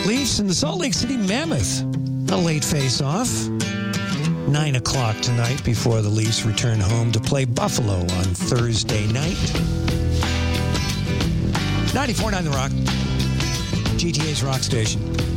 Leafs and the Salt Lake City Mammoth. A late face-off. 9 o'clock tonight before the Leafs return home to play Buffalo on Thursday night. 94.9 The Rock. GTA's Rock Station.